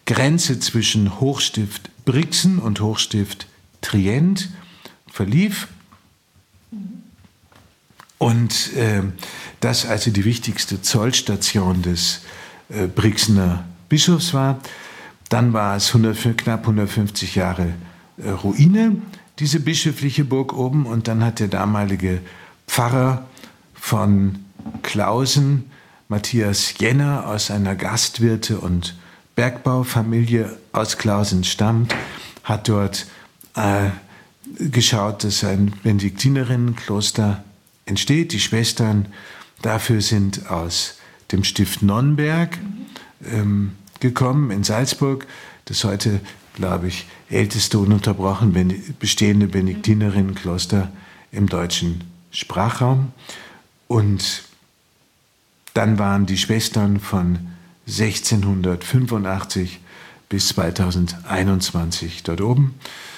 Grenze zwischen Hochstift Brixen und Hochstift Trient verlief. Und das also die wichtigste Zollstation des Brixener Bischofs war. Dann war es knapp 150 Jahre Ruine, diese bischöfliche Burg oben. Und dann hat der damalige Pfarrer von Klausen, Matthias Jenner, aus einer Gastwirte- und Bergbaufamilie aus Klausen stammt, hat dort geschaut, dass ein Benediktinerinnenkloster entsteht. Die Schwestern dafür sind aus dem Stift Nonnberg gekommen in Salzburg, das heute, glaube ich, älteste ununterbrochen bestehende Benediktinerinnenkloster im deutschen Sprachraum. Und dann waren die Schwestern von 1685 bis 2021 dort oben.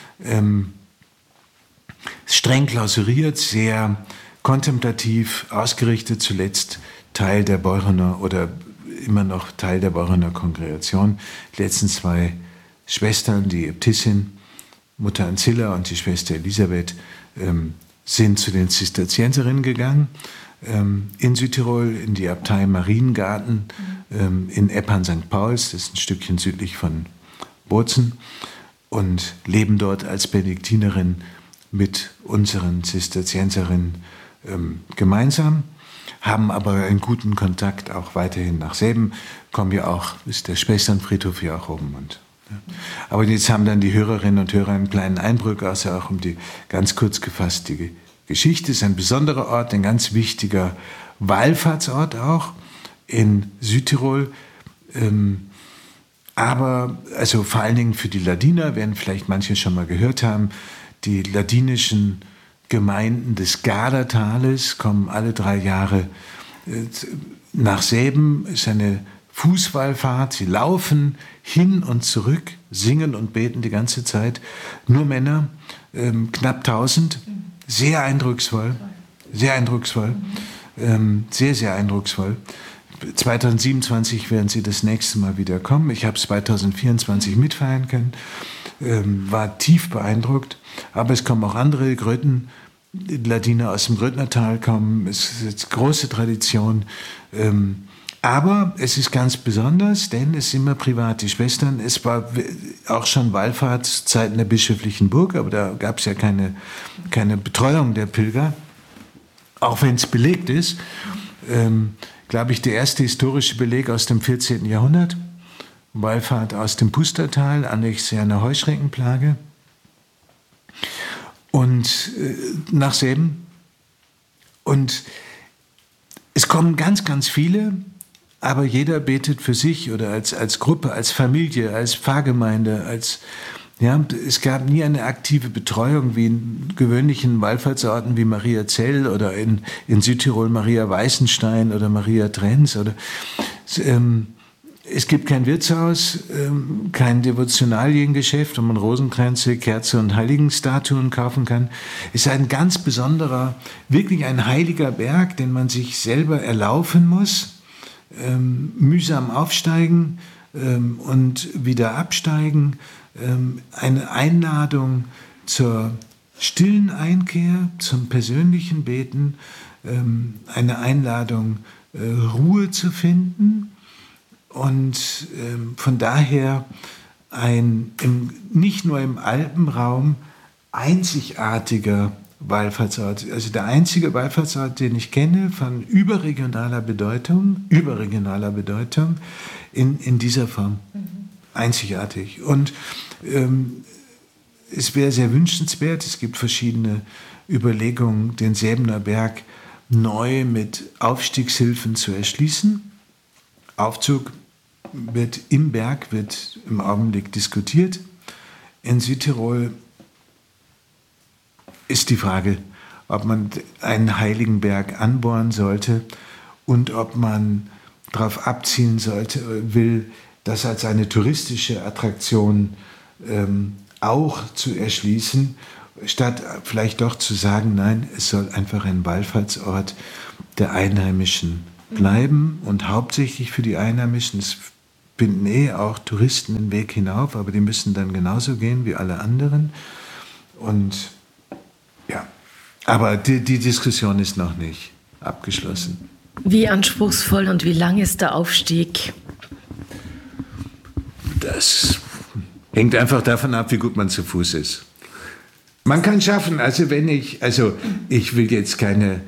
Streng klausuriert, sehr kontemplativ ausgerichtet, zuletzt Teil der Beuroner oder immer noch Teil der Beuroner Kongregation. Die letzten zwei Schwestern, die Äbtissin Mutter Ancilla und die Schwester Elisabeth, sind zu den Zisterzienserinnen gegangen, in Südtirol, in die Abtei Mariengarten, in Eppan St. Pauls, das ist ein Stückchen südlich von Bozen, und leben dort als Benediktinerin mit unseren Zisterzienserinnen gemeinsam, haben aber einen guten Kontakt auch weiterhin nach Säben, kommen ja auch, ist der Schwesternfriedhof ja auch oben. Und, ja. Aber jetzt haben dann die Hörerinnen und Hörer einen kleinen Eindruck, also auch um die ganz kurz gefasst, die Geschichte ist ein besonderer Ort, ein ganz wichtiger Wallfahrtsort auch in Südtirol, aber also vor allen Dingen für die Ladiner, werden vielleicht manche schon mal gehört haben, die ladinischen Gemeinden des Gardertales kommen alle 3 Jahre nach Säben, ist eine Fußwallfahrt, sie laufen hin und zurück, singen und beten die ganze Zeit, nur Männer, knapp 1000, sehr eindrucksvoll, sehr eindrucksvoll, sehr, sehr eindrucksvoll. 2027 werden sie das nächste Mal wieder kommen. Ich habe es 2024 mitfeiern können, war tief beeindruckt. Aber es kommen auch andere Ladiner aus dem Grödnertal kommen. Es ist jetzt große Tradition. Aber es ist ganz besonders, denn es sind immer privat. Die Schwestern, es war auch schon Wallfahrtszeiten der bischöflichen Burg, aber da gab es ja keine Betreuung der Pilger, auch wenn es belegt ist. Glaube ich, der erste historische Beleg aus dem 14. Jahrhundert. Wallfahrt aus dem Pustertal, anlässlich einer Heuschreckenplage. Und nach Säben. Und es kommen ganz, ganz viele, aber jeder betet für sich oder als Gruppe, als Familie, als Pfarrgemeinde, es gab nie eine aktive Betreuung wie in gewöhnlichen Wallfahrtsorten wie Maria Zell oder in Südtirol Maria Weißenstein oder Maria Trenz. Es gibt kein Wirtshaus, kein Devotionaliengeschäft, wo man Rosenkränze, Kerze und Heiligenstatuen kaufen kann. Es ist ein ganz besonderer, wirklich ein heiliger Berg, den man sich selber erlaufen muss, mühsam aufsteigen und wieder absteigen. Eine Einladung zur stillen Einkehr, zum persönlichen Beten, eine Einladung, Ruhe zu finden und von daher nicht nur im Alpenraum einzigartiger Wallfahrtsort, also der einzige Wallfahrtsort, den ich kenne, von überregionaler Bedeutung in dieser Form. Einzigartig. Und es wäre sehr wünschenswert, es gibt verschiedene Überlegungen, den Säbener Berg neu mit Aufstiegshilfen zu erschließen. Aufzug wird im Augenblick diskutiert. In Südtirol ist die Frage, ob man einen heiligen Berg anbohren sollte und ob man darauf abzielen will, das als eine touristische Attraktion auch zu erschließen, statt vielleicht doch zu sagen, nein, es soll einfach ein Wallfahrtsort der Einheimischen bleiben und hauptsächlich für die Einheimischen. Es finden auch Touristen den Weg hinauf, aber die müssen dann genauso gehen wie alle anderen. Und ja, aber die Diskussion ist noch nicht abgeschlossen. Wie anspruchsvoll und wie lang ist der Aufstieg? Das hängt einfach davon ab, wie gut man zu Fuß ist. Man kann schaffen, ich will jetzt keine,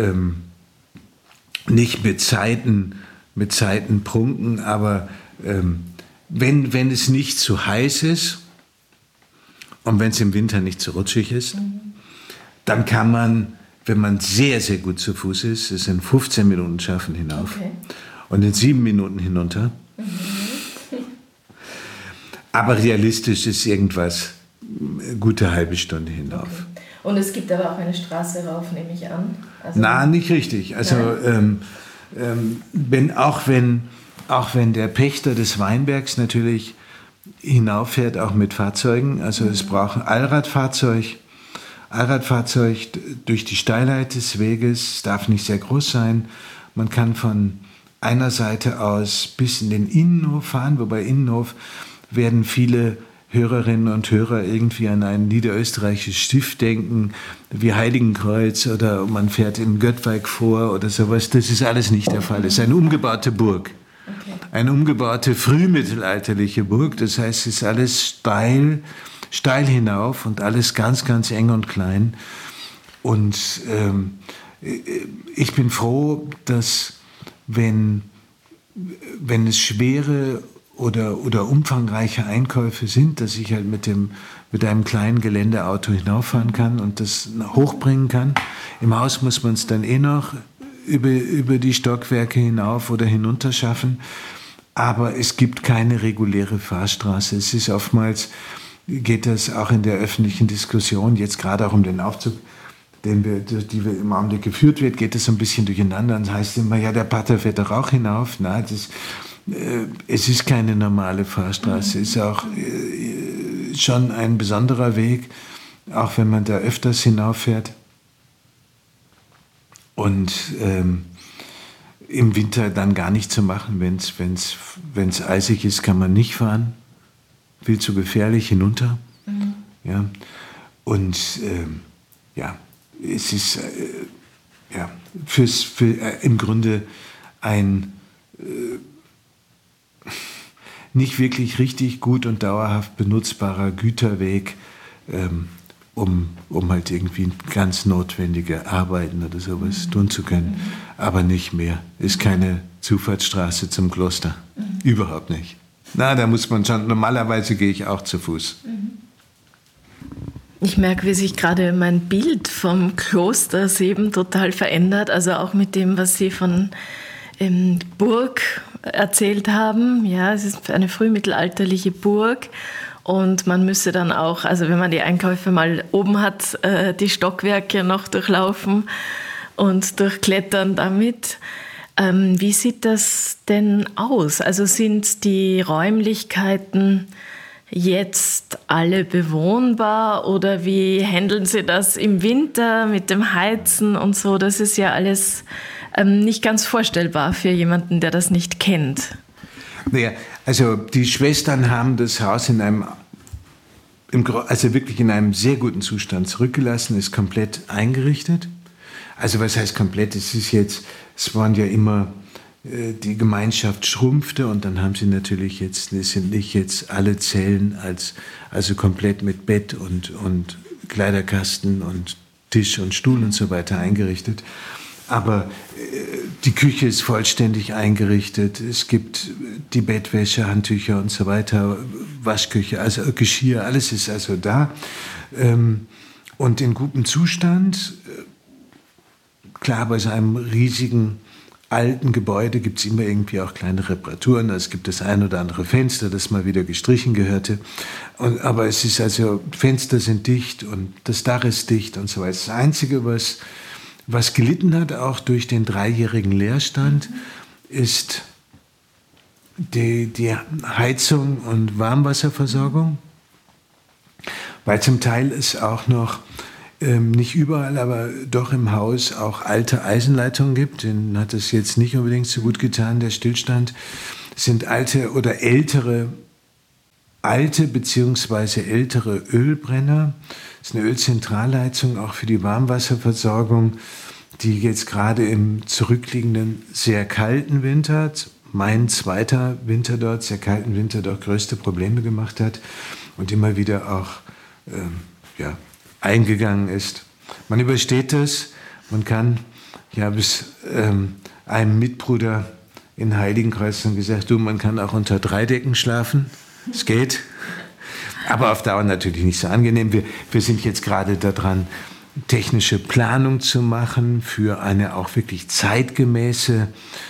nicht mit Zeiten prunken, aber wenn es nicht zu heiß ist und wenn es im Winter nicht zu rutschig ist, dann kann man, wenn man sehr, sehr gut zu Fuß ist, es in 15 Minuten schaffen hinauf und in 7 Minuten hinunter. Aber realistisch ist irgendwas, gute halbe Stunde hinauf. Okay. Und es gibt aber auch eine Straße rauf, nehme ich an? Also nicht richtig. Also auch wenn der Pächter des Weinbergs natürlich hinauffährt, auch mit Fahrzeugen, also es braucht ein Allradfahrzeug durch die Steilheit des Weges, darf nicht sehr groß sein. Man kann von einer Seite aus bis in den Innenhof fahren, wobei Innenhof werden viele Hörerinnen und Hörer irgendwie an ein niederösterreichisches Stift denken, wie Heiligenkreuz, oder man fährt in Göttweig vor oder sowas. Das ist alles nicht der Fall. Es ist eine umgebaute Burg. Okay. Eine umgebaute frühmittelalterliche Burg. Das heißt, es ist alles steil hinauf und alles ganz, ganz eng und klein. Und ich bin froh, dass wenn es schwere oder umfangreiche Einkäufe sind, dass ich halt mit einem kleinen Geländeauto hinauffahren kann und das hochbringen kann. Im Haus muss man es dann noch über die Stockwerke hinauf oder hinunter schaffen. Aber es gibt keine reguläre Fahrstraße. Es ist oftmals, geht das auch in der öffentlichen Diskussion, jetzt gerade auch um den Aufzug, die wir im Augenblick geführt wird, geht es so ein bisschen durcheinander. Und das heißt immer, ja, der Pater fährt doch auch hinauf. Nein, es ist keine normale Fahrstraße. Es ist auch schon ein besonderer Weg, auch wenn man da öfters hinauffährt. Und im Winter dann gar nicht zu machen, wenn es eisig ist, kann man nicht fahren. Viel zu gefährlich hinunter. Ja. Und es ist im Grunde ein nicht wirklich richtig gut und dauerhaft benutzbarer Güterweg, um halt irgendwie ganz notwendige Arbeiten oder sowas tun zu können. Aber nicht mehr. Ist keine Zufahrtsstraße zum Kloster. Überhaupt nicht. Da muss man schon, normalerweise gehe ich auch zu Fuß. Ich merke, wie sich gerade mein Bild vom Kloster Seeben total verändert. Also auch mit dem, was Sie von Burg erzählt haben. Ja, es ist eine frühmittelalterliche Burg und man müsse dann auch, also wenn man die Einkäufe mal oben hat, die Stockwerke noch durchlaufen und durchklettern damit. Wie sieht das denn aus? Also sind die Räumlichkeiten jetzt alle bewohnbar oder wie handeln Sie das im Winter mit dem Heizen und so? Das ist ja alles nicht ganz vorstellbar für jemanden, der das nicht kennt. Naja, also die Schwestern haben das Haus wirklich in einem sehr guten Zustand zurückgelassen, ist komplett eingerichtet. Also was heißt komplett? Es waren ja immer, die Gemeinschaft schrumpfte und dann haben sie natürlich es sind nicht jetzt alle Zellen also komplett mit Bett und Kleiderkasten und Tisch und Stuhl und so weiter eingerichtet. Aber die Küche ist vollständig eingerichtet. Es gibt die Bettwäsche, Handtücher und so weiter, Waschküche, also Geschirr, alles ist also da. Und in gutem Zustand. Klar, bei so einem riesigen alten Gebäude gibt es immer irgendwie auch kleine Reparaturen. Es gibt das ein oder andere Fenster, das mal wieder gestrichen gehörte. Aber es ist Fenster sind dicht und das Dach ist dicht und so weiter. Das Einzige, was gelitten hat, auch durch den 3-jährigen Leerstand, ist die Heizung und Warmwasserversorgung. Weil zum Teil es auch noch, nicht überall, aber doch im Haus auch alte Eisenleitungen gibt. Denen hat es jetzt nicht unbedingt so gut getan, der Stillstand. sind alte bzw. ältere Ölbrenner. Das ist eine Ölzentralheizung auch für die Warmwasserversorgung, die jetzt gerade im zurückliegenden sehr kalten Winter, mein zweiter Winter dort, sehr kalten Winter, dort größte Probleme gemacht hat und immer wieder auch eingegangen ist. Man übersteht das, man kann, ich habe es einem Mitbruder in Heiligenkreuz dann gesagt, man kann auch unter 3 Decken schlafen, es geht, aber auf Dauer natürlich nicht so angenehm. Wir sind jetzt gerade daran, technische Planung zu machen für eine auch wirklich zeitgemäße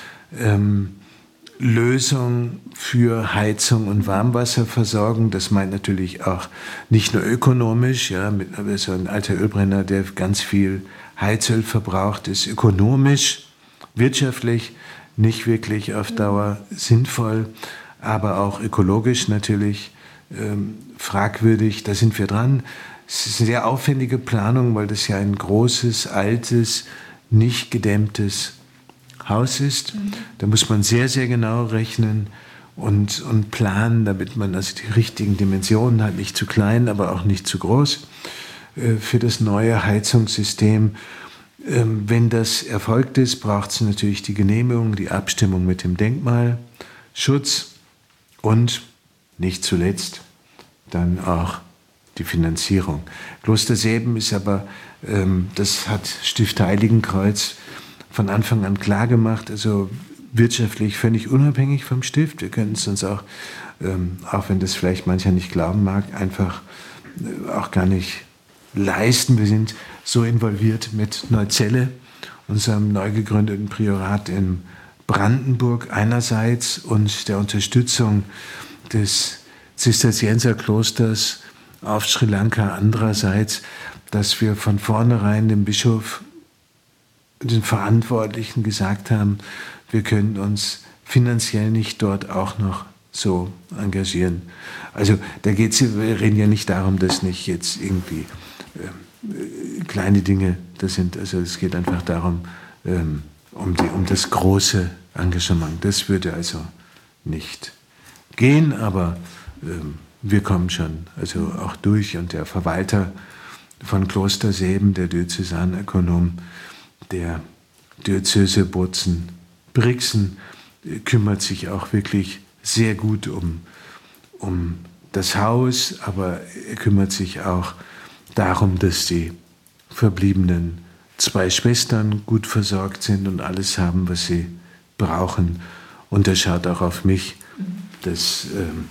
Lösung für Heizung und Warmwasserversorgung. Das meint natürlich auch nicht nur ökonomisch, so ein alter Ölbrenner, der ganz viel Heizöl verbraucht, ist ökonomisch, wirtschaftlich nicht wirklich auf Dauer sinnvoll, aber auch ökologisch natürlich fragwürdig. Da sind wir dran. Es ist eine sehr aufwendige Planung, weil das ja ein großes, altes, nicht gedämmtes Haus ist. Da muss man sehr, sehr genau rechnen und planen, damit man also die richtigen Dimensionen hat, nicht zu klein, aber auch nicht zu groß für das neue Heizungssystem. Wenn das erfolgt ist, braucht es natürlich die Genehmigung, die Abstimmung mit dem Denkmalschutz und nicht zuletzt dann auch die Finanzierung. Kloster Seeben ist aber, das hat Stifter Heiligenkreuz von Anfang an klar gemacht, also wirtschaftlich völlig unabhängig vom Stift. Wir können es uns auch, auch wenn das vielleicht mancher nicht glauben mag, einfach auch gar nicht leisten. Wir sind so involviert mit Neuzelle, unserem neu gegründeten Priorat in Brandenburg einerseits und der Unterstützung des Zisterzienserklosters auf Sri Lanka andererseits, dass wir von vornherein dem Bischof, den Verantwortlichen gesagt haben, wir können uns finanziell nicht dort auch noch so engagieren. Also wir reden ja nicht darum, dass nicht jetzt irgendwie kleine Dinge das sind. Also es geht einfach darum, um das große Engagement. Das würde also nicht gehen, aber wir kommen schon also auch durch. Und der Verwalter von Kloster Seeben, der Diözesanökonom der Diözese Bozen-Brixen, kümmert sich auch wirklich sehr gut um das Haus, aber er kümmert sich auch darum, dass die verbliebenen 2 Schwestern gut versorgt sind und alles haben, was sie brauchen. Und er schaut auch auf mich, dass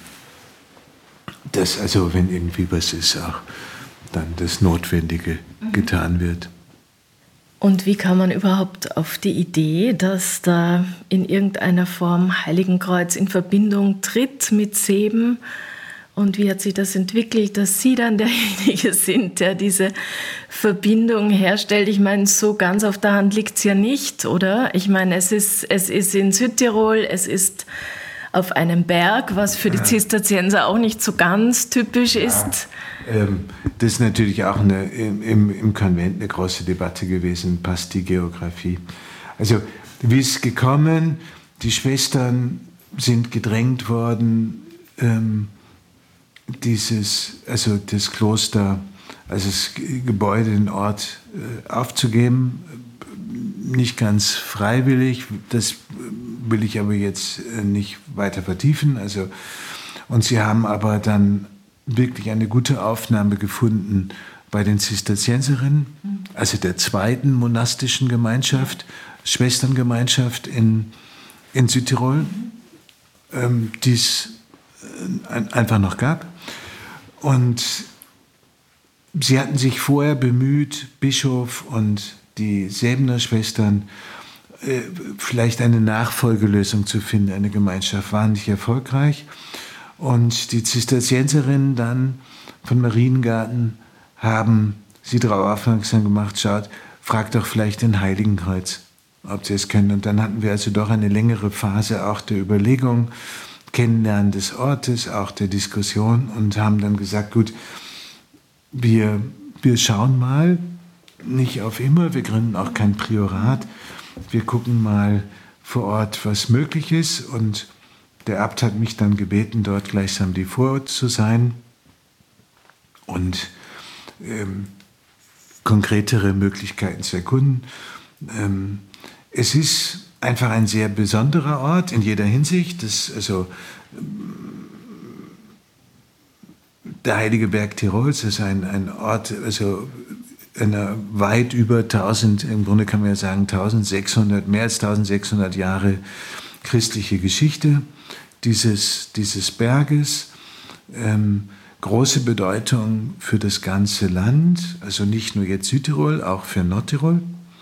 also, wenn irgendwie was ist, auch dann das Notwendige getan wird. Und wie kam man überhaupt auf die Idee, dass da in irgendeiner Form Heiligenkreuz in Verbindung tritt mit Seeben? Und wie hat sich das entwickelt, dass Sie dann derjenige sind, der diese Verbindung herstellt? Ich meine, so ganz auf der Hand liegt es ja nicht, oder? Ich meine, es ist in Südtirol, es ist auf einem Berg, was für die Zisterzienser auch nicht so ganz typisch ist. Das ist natürlich auch im Konvent eine große Debatte gewesen, passt die Geografie. Also wie ist es gekommen? Die Schwestern sind gedrängt worden, das Kloster, also das Gebäude, den Ort aufzugeben, nicht ganz freiwillig, das will ich aber jetzt nicht weiter vertiefen. Also, und sie haben aber dann wirklich eine gute Aufnahme gefunden bei den Zisterzienserinnen, also der zweiten monastischen Gemeinschaft, Schwesterngemeinschaft in Südtirol, die es einfach noch gab. Und sie hatten sich vorher bemüht, Bischof und die Säbener Schwestern, vielleicht eine Nachfolgelösung zu finden. Eine Gemeinschaft war nicht erfolgreich. Und die Zisterzienserinnen dann von Mariengarten haben sie darauf aufmerksam gemacht, schaut, fragt doch vielleicht den Heiligenkreuz, ob sie es können. Und dann hatten wir also doch eine längere Phase auch der Überlegung, Kennenlernen des Ortes, auch der Diskussion und haben dann gesagt, gut, wir schauen mal, nicht auf immer, wir gründen auch kein Priorat, wir gucken mal vor Ort, was möglich ist und der Abt hat mich dann gebeten, dort gleichsam die Vorort zu sein und konkretere Möglichkeiten zu erkunden. Es ist einfach ein sehr besonderer Ort in jeder Hinsicht. Der Heilige Berg Tirols ist ein Ort, also einer weit über 1000, im Grunde kann man ja sagen 1600, mehr als 1600 Jahre christliche Geschichte dieses Berges. Große Bedeutung für das ganze Land, also nicht nur jetzt Südtirol, auch für Nordtirol.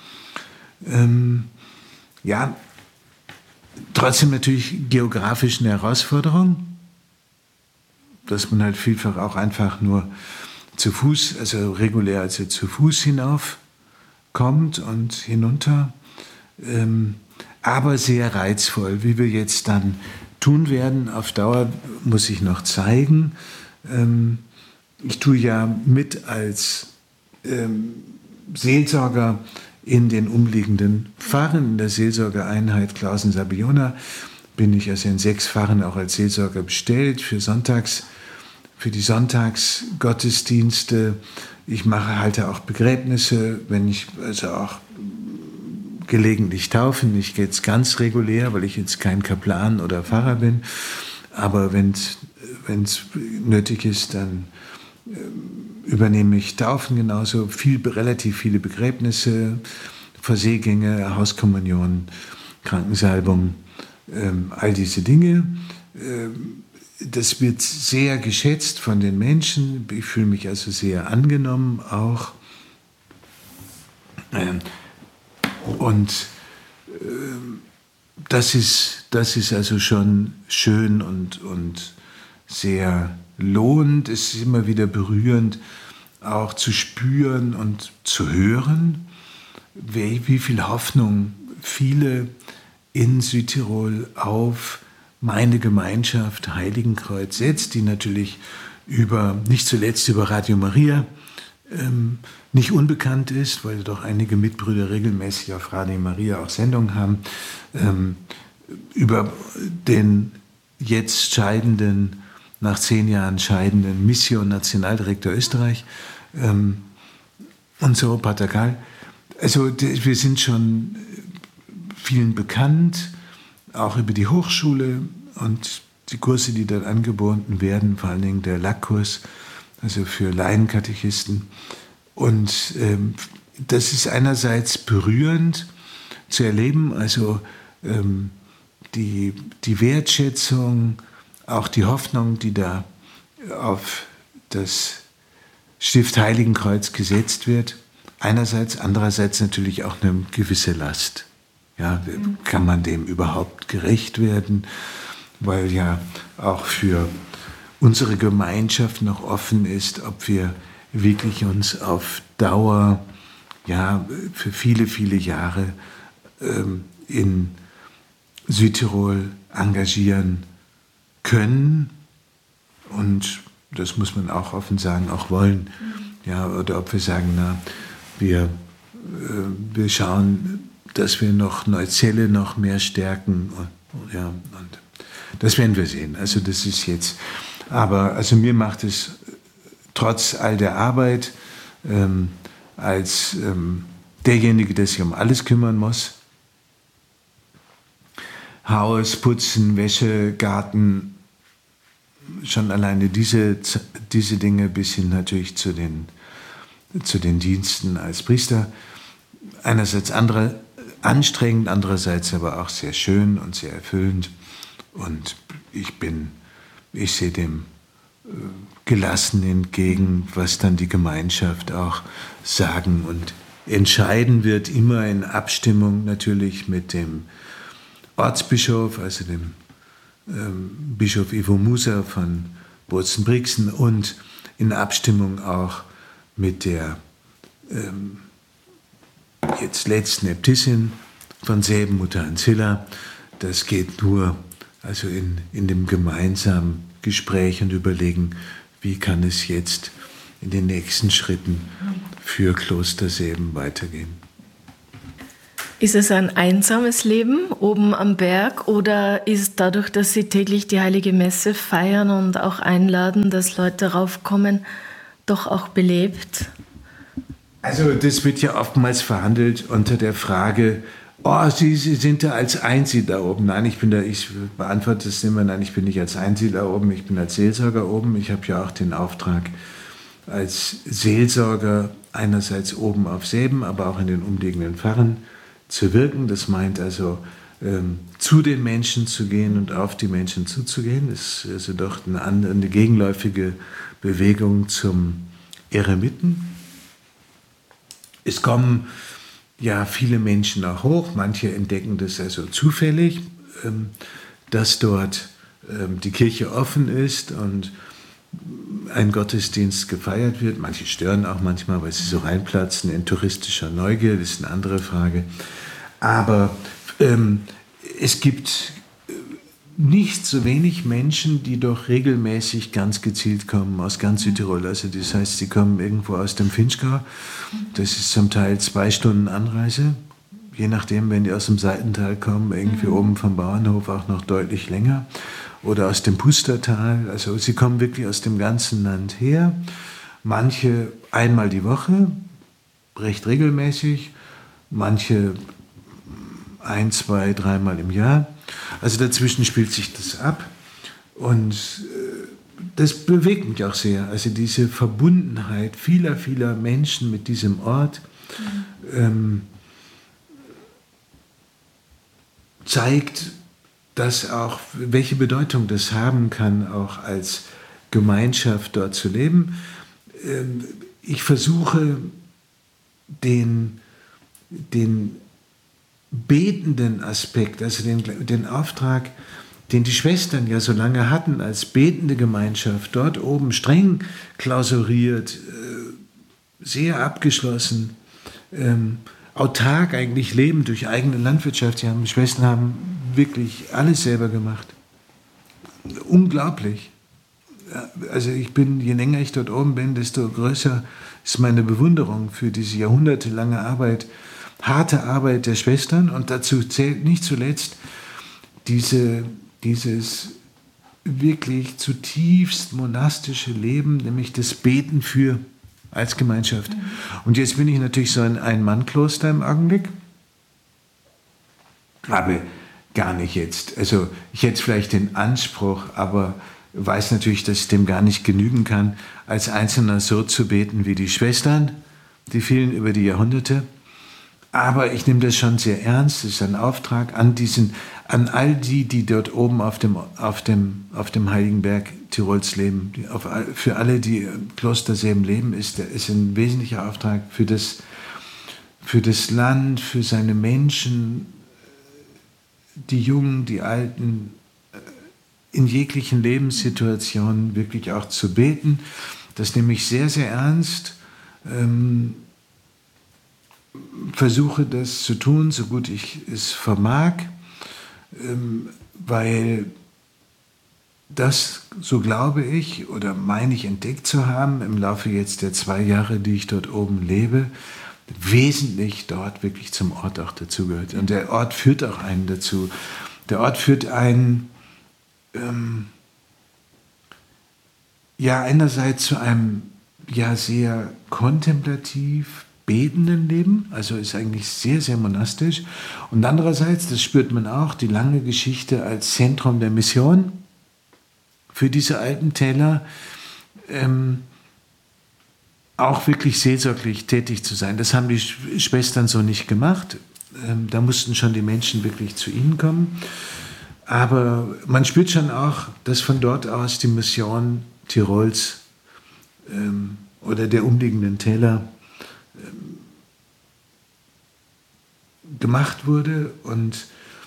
Ja, trotzdem natürlich geografisch eine Herausforderung, dass man halt vielfach auch einfach nur zu Fuß, also regulär also zu Fuß hinauf kommt und hinunter, aber sehr reizvoll, wie wir jetzt dann tun werden. Auf Dauer muss ich noch zeigen. Ich tue ja mit als Seelsorger in den umliegenden Pfarren, in der Seelsorgereinheit Klausen-Sabiona bin ich also in 6 Pfarren auch als Seelsorger bestellt für die Sonntagsgottesdienste. Ich halte auch Begräbnisse, wenn ich also auch gelegentlich taufen, nicht jetzt ganz regulär, weil ich jetzt kein Kaplan oder Pfarrer bin, aber wenn es nötig ist, dann übernehme ich Taufen genauso, relativ viele Begräbnisse, Verseegänge, Hauskommunion, Krankensalbung, all diese Dinge. Das wird sehr geschätzt von den Menschen. Ich fühle mich also sehr angenommen auch. Und das ist also schon schön und sehr lohnend. Es ist immer wieder berührend, auch zu spüren und zu hören, wie viel Hoffnung viele in Südtirol auf meine Gemeinschaft Heiligenkreuz setzt, die natürlich nicht zuletzt über Radio Maria nicht unbekannt ist, weil doch einige Mitbrüder regelmäßig auf Radio Maria auch Sendungen haben, über den jetzt nach 10 Jahren scheidenden Mission Nationaldirektor Österreich und so, Pater Karl. Also wir sind schon vielen bekannt, auch über die Hochschule und die Kurse, die dort angeboten werden, vor allen Dingen der Laikkurs, also für Laienkatechisten. Und das ist einerseits berührend zu erleben, also die Wertschätzung, auch die Hoffnung, die da auf das Stift Heiligenkreuz gesetzt wird. Einerseits, andererseits natürlich auch eine gewisse Last. Ja, kann man dem überhaupt gerecht werden? Weil ja auch für unsere Gemeinschaft noch offen ist, ob wir wirklich uns auf Dauer, ja, für viele, viele Jahre in Südtirol engagieren können. Und das muss man auch offen sagen, auch wollen. Ja, oder ob wir sagen, wir schauen, dass wir noch Neuzelle noch mehr stärken. Ja, und das werden wir sehen. Also das ist jetzt, aber also mir macht es trotz all der Arbeit als derjenige, der sich um alles kümmern muss, Haus, Putzen, Wäsche, Garten, schon alleine diese Dinge bis hin natürlich zu den Diensten als Priester. Einerseits anstrengend, andererseits aber auch sehr schön und sehr erfüllend. Und ich sehe dem gelassen entgegen, was dann die Gemeinschaft auch sagen und entscheiden wird, immer in Abstimmung natürlich mit dem Ortsbischof, also dem Bischof Ivo Musa von Bozen-Brixen und in Abstimmung auch mit der jetzt letzten Äbtissin von Säben, Mutter Ancilla. Das geht nur also in dem gemeinsamen Gespräch und Überlegen, wie kann es jetzt in den nächsten Schritten für Kloster Säben weitergehen. Ist es ein einsames Leben oben am Berg oder ist dadurch, dass Sie täglich die Heilige Messe feiern und auch einladen, dass Leute raufkommen, doch auch belebt? Also das wird ja oftmals verhandelt unter der Frage, Sie sind da als Einsiedler oben. Nein, ich beantworte das immer, nein, ich bin nicht als Einsiedler oben, ich bin als Seelsorger oben. Ich habe ja auch den Auftrag, als Seelsorger einerseits oben auf Seeben, aber auch in den umliegenden Pfarren zu wirken. Das meint also, zu den Menschen zu gehen und auf die Menschen zuzugehen. Das ist also doch eine gegenläufige Bewegung zum Eremiten. Es kommen ja viele Menschen auch hoch. Manche entdecken das also zufällig, dass dort die Kirche offen ist und ein Gottesdienst gefeiert wird. Manche stören auch manchmal, weil sie so reinplatzen in touristischer Neugier. Das ist eine andere Frage. Aber es gibt nicht so wenig Menschen, die doch regelmäßig ganz gezielt kommen aus ganz Südtirol. Also das heißt, sie kommen irgendwo aus dem Finchgau. Das ist zum Teil 2 Stunden Anreise. Je nachdem, wenn die aus dem Seitental kommen, irgendwie oben vom Bauernhof auch noch deutlich länger. Oder aus dem Pustertal. Also sie kommen wirklich aus dem ganzen Land her. Manche einmal die Woche, recht regelmäßig. Manche 1, 2, 3 Mal im Jahr. Also dazwischen spielt sich das ab. Und das bewegt mich auch sehr. Also diese Verbundenheit vieler, vieler Menschen mit diesem Ort zeigt, dass auch, welche Bedeutung das haben kann, auch als Gemeinschaft dort zu leben. Ich versuche den betenden Aspekt, also den Auftrag, den die Schwestern ja so lange hatten als betende Gemeinschaft, dort oben streng klausuriert, sehr abgeschlossen, autark eigentlich leben durch eigene Landwirtschaft. Die Schwestern haben wirklich alles selber gemacht. Unglaublich. Also je länger ich dort oben bin, desto größer ist meine Bewunderung für diese jahrhundertelange Arbeit, harte Arbeit der Schwestern. Und dazu zählt nicht zuletzt dieses wirklich zutiefst monastische Leben, nämlich das Beten für als Gemeinschaft. Und jetzt bin ich natürlich so ein Ein-Mann-Kloster im Augenblick. Aber gar nicht jetzt. Also ich hätte vielleicht den Anspruch, aber weiß natürlich, dass ich dem gar nicht genügen kann, als Einzelner so zu beten wie die Schwestern, die vielen über die Jahrhunderte. Aber ich nehme das schon sehr ernst. Es ist ein Auftrag an all die dort oben auf dem Heiligen Berg Tirols leben. Für alle, die im Kloster Seeben leben, ist ein wesentlicher Auftrag für das Land, für seine Menschen, die Jungen, die Alten, in jeglichen Lebenssituationen wirklich auch zu beten. Das nehme ich sehr, sehr ernst. Versuche das zu tun, so gut ich es vermag, weil das, so glaube ich oder meine ich entdeckt zu haben, im Laufe jetzt der 2 Jahre, die ich dort oben lebe, wesentlich dort wirklich zum Ort auch dazugehört. Und der Ort führt auch einen dazu. Der Ort führt einen einerseits zu einem sehr kontemplativ betenden Leben, also ist eigentlich sehr, sehr monastisch. Und andererseits, das spürt man auch, die lange Geschichte als Zentrum der Mission für diese alten Täler, auch wirklich seelsorglich tätig zu sein. Das haben die Schwestern so nicht gemacht. Da mussten schon die Menschen wirklich zu ihnen kommen. Aber man spürt schon auch, dass von dort aus die Mission Tirols oder der umliegenden Täler gemacht wurde und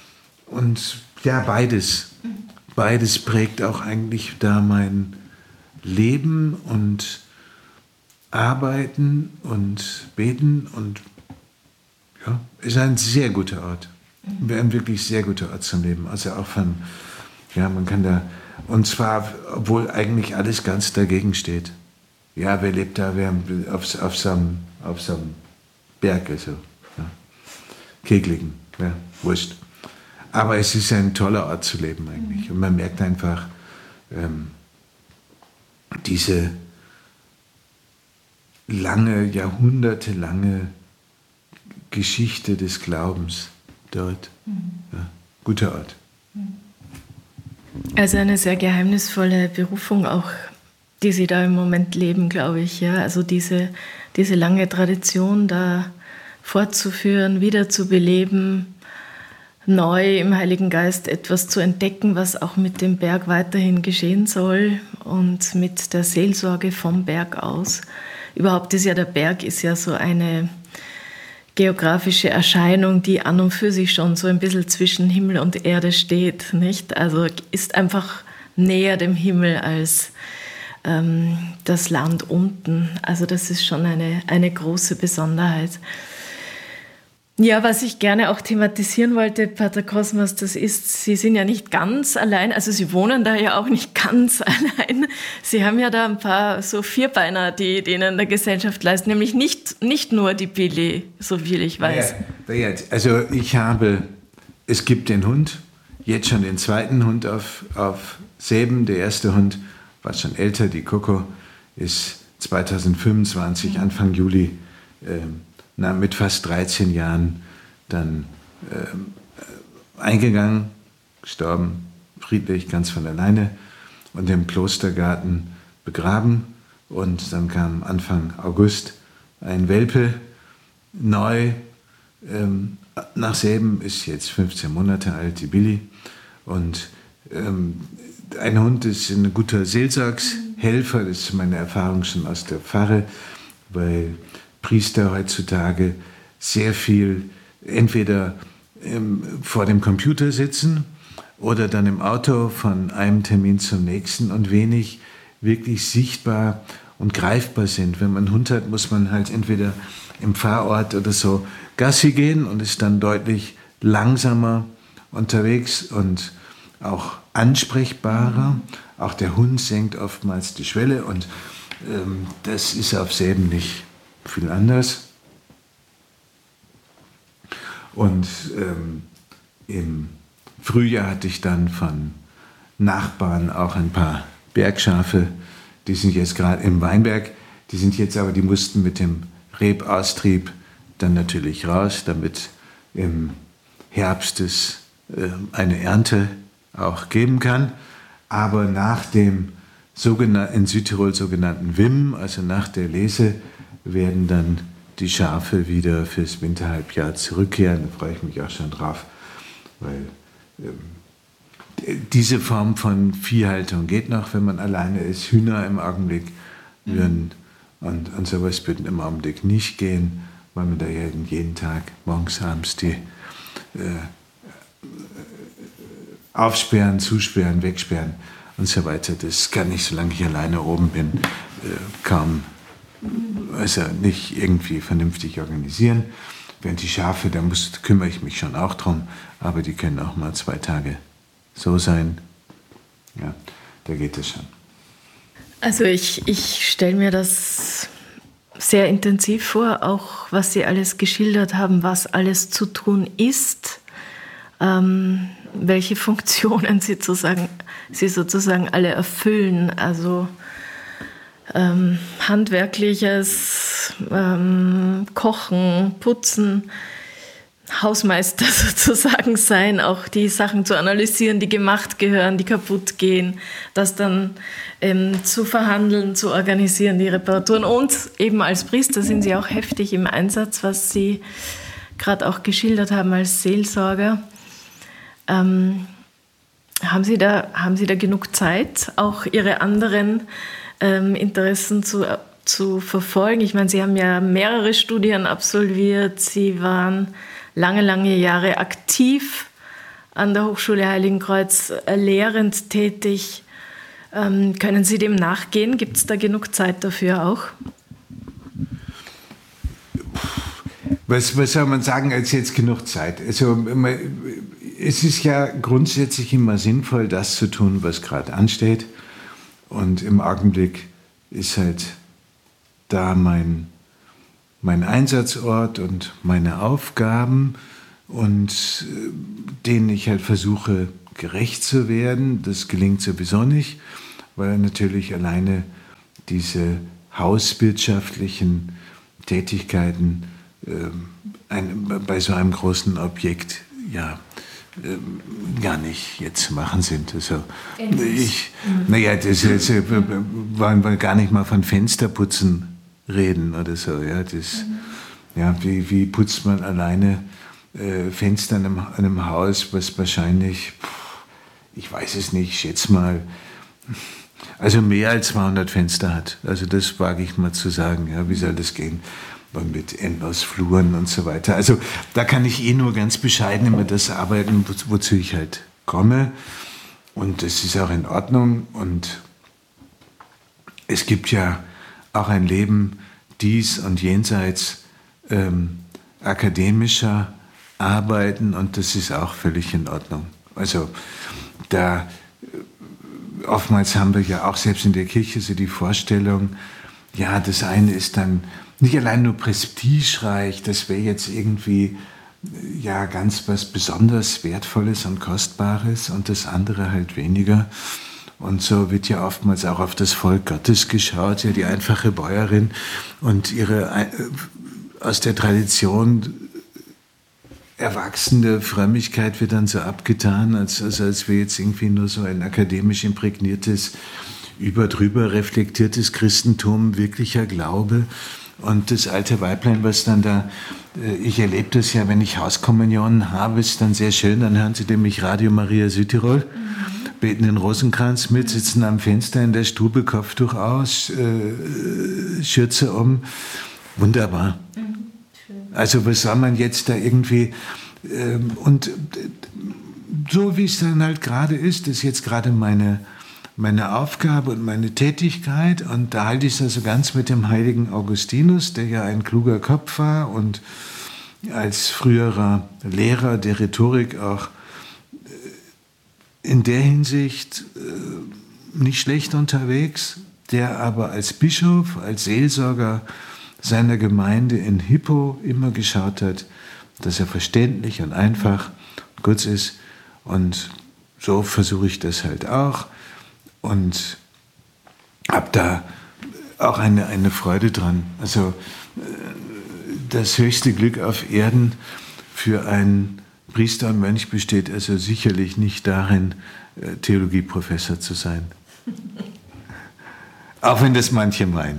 beides prägt auch eigentlich da mein Leben und Arbeiten und Beten und ist ein sehr guter Ort. Ein wirklich sehr guter Ort zum Leben. Also auch man kann da, und zwar, obwohl eigentlich alles ganz dagegen steht. Ja, wer lebt da? Wer auf so einem Berg? Also, Kegligen, ja, wurscht. Aber es ist ein toller Ort zu leben eigentlich. Und man merkt einfach diese lange, jahrhundertelange Geschichte des Glaubens dort. Ja, guter Ort. Also eine sehr geheimnisvolle Berufung auch, die Sie da im Moment leben, glaube ich. Ja? Also diese lange Tradition da fortzuführen, wieder zu beleben, neu im Heiligen Geist etwas zu entdecken, was auch mit dem Berg weiterhin geschehen soll und mit der Seelsorge vom Berg aus. Überhaupt ist ja der Berg ist ja so eine geografische Erscheinung, die an und für sich schon so ein bisschen zwischen Himmel und Erde steht, nicht? Also ist einfach näher dem Himmel als das Land unten. Also das ist schon eine große Besonderheit. Ja, was ich gerne auch thematisieren wollte, Pater Cosmas, das ist, Sie sind ja nicht ganz allein, also Sie wohnen da ja auch nicht ganz allein. Sie haben ja da ein paar so Vierbeiner, die denen der Gesellschaft leisten, nämlich nicht nur die Billy, so viel ich weiß. Ja, also es gibt den Hund, jetzt schon den zweiten Hund auf Säben. Der erste Hund war schon älter, die Coco ist 2025, Anfang Juli, mit fast 13 Jahren dann eingegangen, gestorben, friedlich, ganz von alleine und im Klostergarten begraben. Und dann kam Anfang August ein Welpe neu nach Säben, ist jetzt 15 Monate alt, die Billy. Und ein Hund ist ein guter Seelsorgshelfer, das ist meine Erfahrung schon aus der Pfarre, weil Priester heutzutage sehr viel entweder vor dem Computer sitzen oder dann im Auto von einem Termin zum nächsten und wenig wirklich sichtbar und greifbar sind. Wenn man einen Hund hat, muss man halt entweder im Pfarrort oder so Gassi gehen und ist dann deutlich langsamer unterwegs und auch ansprechbarer. Auch der Hund senkt oftmals die Schwelle und das ist auf Säben nicht viel anders. Und im Frühjahr hatte ich dann von Nachbarn auch ein paar Bergschafe, die sind jetzt gerade im Weinberg, die mussten mit dem Rebaustrieb dann natürlich raus, damit im Herbst es eine Ernte auch geben kann. Aber nach dem in Südtirol sogenannten WIM, also nach der Lese, werden dann die Schafe wieder fürs Winterhalbjahr zurückkehren. Da freue ich mich auch schon drauf, weil diese Form von Viehhaltung geht noch, wenn man alleine ist. Hühner im Augenblick würden und sowas würden im Augenblick nicht gehen, weil man da jeden Tag morgens, abends die aufsperren, zusperren, wegsperren und so weiter. Das kann ich, solange ich alleine oben bin, kaum, also nicht irgendwie vernünftig organisieren. Während die Schafe, kümmere ich mich schon auch drum, aber die können auch mal 2 Tage so sein. Ja, da geht es schon. Also ich stelle mir das sehr intensiv vor, auch was Sie alles geschildert haben, was alles zu tun ist, welche Funktionen Sie sozusagen alle erfüllen. Also handwerkliches, Kochen, Putzen, Hausmeister sozusagen sein, auch die Sachen zu analysieren, die gemacht gehören, die kaputt gehen, das dann zu verhandeln, zu organisieren, die Reparaturen. Und eben als Priester sind Sie auch heftig im Einsatz, was Sie gerade auch geschildert haben als Seelsorger. Haben Sie da genug Zeit, auch Ihre anderen Interessen zu verfolgen? Ich meine, Sie haben ja mehrere Studien absolviert, Sie waren lange Jahre aktiv an der Hochschule Heiligenkreuz, lehrend tätig. Können Sie dem nachgehen? Gibt es da genug Zeit dafür auch? Was soll man sagen als jetzt genug Zeit? Also es ist ja grundsätzlich immer sinnvoll, das zu tun, was gerade ansteht. Und im Augenblick ist halt da mein Einsatzort und meine Aufgaben. und denen ich halt versuche, gerecht zu werden. Das gelingt sowieso nicht, weil natürlich alleine diese hauswirtschaftlichen Tätigkeiten bei so einem großen Objekt gar nicht jetzt zu machen sind. Also wollen wir gar nicht mal von Fensterputzen reden oder so. Ja, wie putzt man alleine Fenster in einem Haus, was wahrscheinlich, ich weiß es nicht, ich schätze mal, also mehr als 200 Fenster hat. Also das wage ich mal zu sagen. Ja, wie soll das gehen? Mit endlos Fluren und so weiter. Also da kann ich nur ganz bescheiden immer das arbeiten, wozu ich halt komme. Und das ist auch in Ordnung. Und es gibt ja auch ein Leben dies und jenseits akademischer Arbeiten, und das ist auch völlig in Ordnung. Also oftmals haben wir ja auch selbst in der Kirche so die Vorstellung, ja, das eine ist dann nicht allein nur prestigereich, das wäre jetzt irgendwie ganz was besonders Wertvolles und Kostbares, und das andere halt weniger. Und so wird ja oftmals auch auf das Volk Gottes geschaut, ja, die einfache Bäuerin und ihre aus der Tradition erwachsene Frömmigkeit wird dann so abgetan, als wäre jetzt irgendwie nur so ein akademisch imprägniertes, drüber reflektiertes Christentum wirklicher Glaube. Und das alte Weiblein, was dann da, ich erlebe das ja, wenn ich Hauskommunionen habe, ist dann sehr schön, dann hören sie nämlich Radio Maria Südtirol, beten den Rosenkranz mit, sitzen am Fenster in der Stube, Kopftuch aus, Schürze um, wunderbar. Also was soll man jetzt da irgendwie, und so wie es dann halt gerade ist jetzt gerade meine Aufgabe und meine Tätigkeit, und da halte ich es also ganz mit dem heiligen Augustinus, der ja ein kluger Kopf war und als früherer Lehrer der Rhetorik auch in der Hinsicht nicht schlecht unterwegs, der aber als Bischof, als Seelsorger seiner Gemeinde in Hippo immer geschaut hat, dass er verständlich und einfach kurz ist, und so versuche ich das halt auch. Und habe da auch eine Freude dran. Also das höchste Glück auf Erden für einen Priester und Mönch besteht also sicherlich nicht darin, Theologieprofessor zu sein. Auch wenn das manche meinen.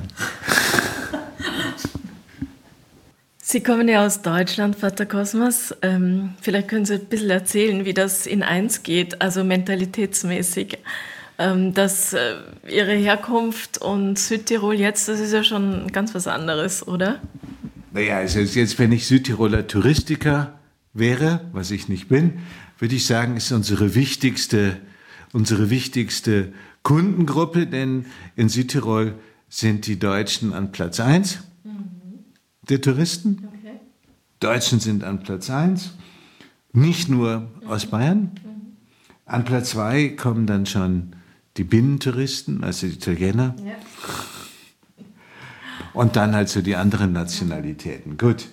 Sie kommen ja aus Deutschland, Vater Cosmas. Vielleicht können Sie ein bisschen erzählen, wie das in eins geht, also mentalitätsmäßig. Dass Ihre Herkunft und Südtirol jetzt, das ist ja schon ganz was anderes, oder? Naja, also jetzt, wenn ich Südtiroler Touristiker wäre, was ich nicht bin, würde ich sagen, ist unsere wichtigste Kundengruppe, denn in Südtirol sind die Deutschen an Platz 1 der Touristen. Okay. Deutschen sind an Platz 1, nicht nur aus Bayern. An Platz 2 kommen dann schon die Binnentouristen, also die Italiener. Ja. Und dann halt so die anderen Nationalitäten. Gut.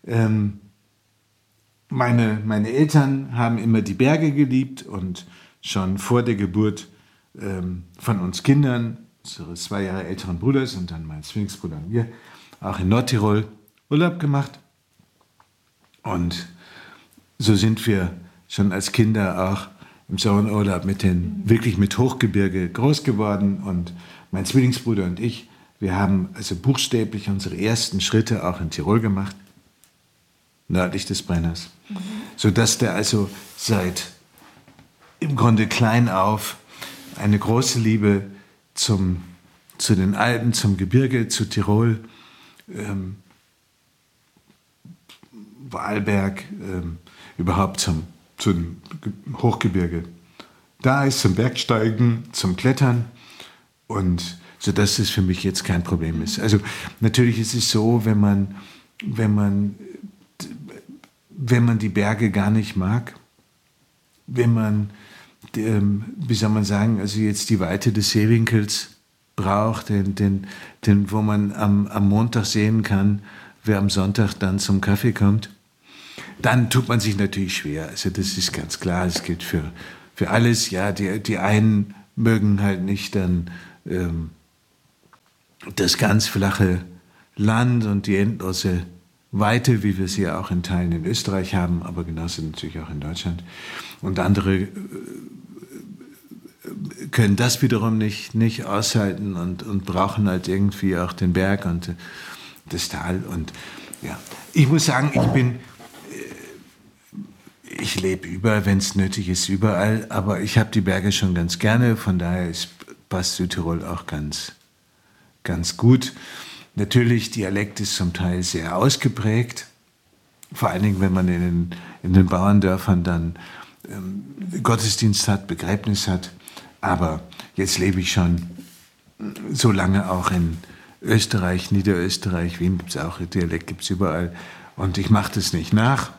Meine Eltern haben immer die Berge geliebt, und schon vor der Geburt von uns Kindern, unseres 2 Jahre älteren Bruders und dann mein Zwillingsbruder und mir, auch in Nordtirol Urlaub gemacht. Und so sind wir schon als Kinder auch im Sommerurlaub wirklich mit Hochgebirge groß geworden, und mein Zwillingsbruder und ich, wir haben also buchstäblich unsere ersten Schritte auch in Tirol gemacht, nördlich des Brenners, sodass der also seit im Grunde klein auf eine große Liebe zu den Alpen, zum Gebirge, zu Tirol, Arlberg, überhaupt zum Hochgebirge da ist, zum Bergsteigen, zum Klettern, und so dass es für mich jetzt kein Problem ist. Also natürlich ist es so, wenn man die Berge gar nicht mag, wenn man, wie soll man sagen, also jetzt die Weite des Seewinkels braucht, wo man am Montag sehen kann, wer am Sonntag dann zum Kaffee kommt, dann tut man sich natürlich schwer. Also das ist ganz klar, es gilt für alles. Ja, die einen mögen halt nicht dann das ganz flache Land und die endlose Weite, wie wir sie ja auch in Teilen in Österreich haben, aber genauso natürlich auch in Deutschland. Und andere können das wiederum nicht aushalten und brauchen halt irgendwie auch den Berg und das Tal. Und ja, ich muss sagen, ich lebe überall, wenn es nötig ist, überall, aber ich habe die Berge schon ganz gerne, von daher passt Südtirol auch ganz gut. Natürlich, Dialekt ist zum Teil sehr ausgeprägt, vor allen Dingen, wenn man in den Bauerndörfern dann Gottesdienst hat, Begräbnis hat. Aber jetzt lebe ich schon so lange auch in Österreich, Niederösterreich, Wien gibt es auch, Dialekt gibt es überall. Und ich mache das nicht nach.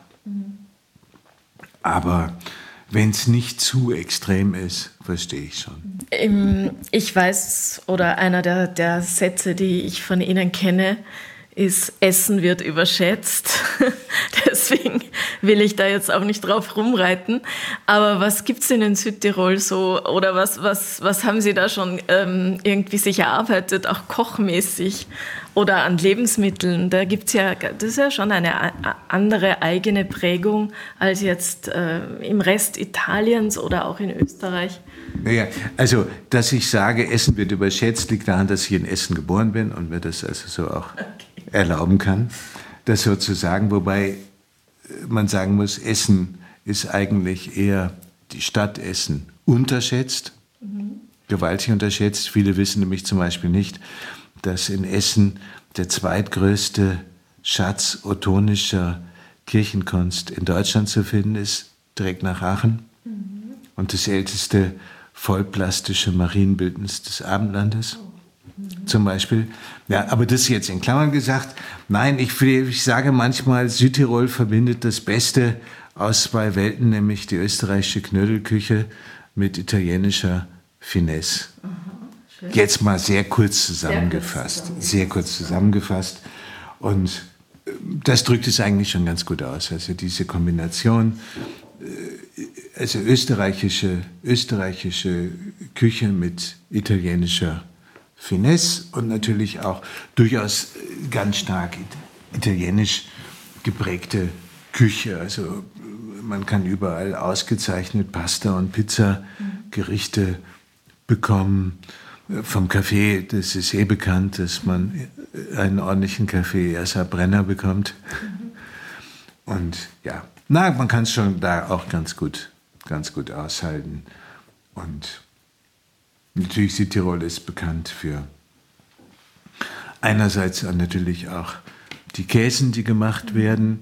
Aber wenn es nicht zu extrem ist, verstehe ich schon. Ich weiß, oder einer der Sätze, die ich von Ihnen kenne, ist, Essen wird überschätzt. Deswegen will ich da jetzt auch nicht drauf rumreiten. Aber was gibt es denn in Südtirol so? Oder was haben Sie da schon irgendwie sich erarbeitet, auch kochmäßig oder an Lebensmitteln? Da gibt's ja, das ist ja schon eine andere eigene Prägung als jetzt im Rest Italiens oder auch in Österreich. Naja, also, dass ich sage, Essen wird überschätzt, liegt daran, dass ich in Essen geboren bin und mir das also so auch erlauben kann, das sozusagen, wobei man sagen muss, Essen ist eigentlich eher die Stadt Essen unterschätzt, gewaltig unterschätzt. Viele wissen nämlich zum Beispiel nicht, dass in Essen der zweitgrößte Schatz ottonischer Kirchenkunst in Deutschland zu finden ist, direkt nach Aachen. Und das älteste vollplastische Marienbildnis des Abendlandes. Zum Beispiel. Ja, aber das jetzt in Klammern gesagt. Nein, ich sage manchmal, Südtirol verbindet das Beste aus zwei Welten, nämlich die österreichische Knödelküche mit italienischer Finesse. Jetzt mal sehr kurz zusammengefasst. Sehr kurz zusammengefasst. Und das drückt es eigentlich schon ganz gut aus. Also diese Kombination, also österreichische Küche mit italienischer Finesse und natürlich auch durchaus ganz stark italienisch geprägte Küche. Also man kann überall ausgezeichnet Pasta- und Pizzagerichte bekommen. Vom Kaffee, das ist bekannt, dass man einen ordentlichen Kaffee erst Brenner bekommt. Und ja, man kann es schon da auch ganz gut aushalten. Und natürlich Südtirol ist bekannt für einerseits natürlich auch die Käsen, die gemacht werden,